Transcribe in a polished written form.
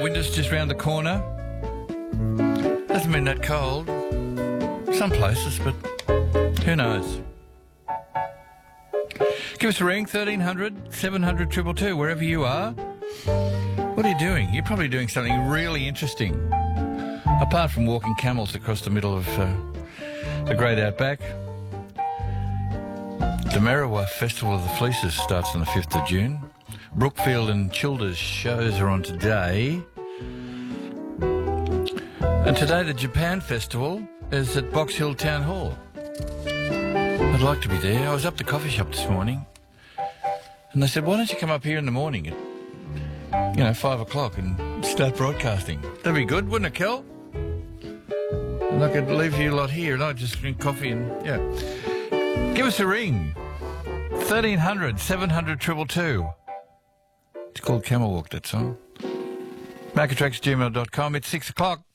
winter's just round the corner. Hasn't been that cold. Some places, but who knows? Give us a ring, 1300 700 222, wherever you are. What are you doing? You're probably doing something really interesting. Apart from walking camels across the middle of the Great Outback. The Merriwa Festival of the Fleeces starts on the 5th of June. Brookfield and Childers shows are on today. And today the Japan Festival is at Box Hill Town Hall. I'd like to be there. I was up the coffee shop this morning and they said, why don't you come up here in the morning at 5 o'clock and start broadcasting? That'd be good, wouldn't it, Kel? And I could leave you a lot here and I'd just drink coffee and, yeah. Give us a ring. 1300 700 222. It's called Camel Walk, that song. Macatrax@gmail.com. It's 6 o'clock.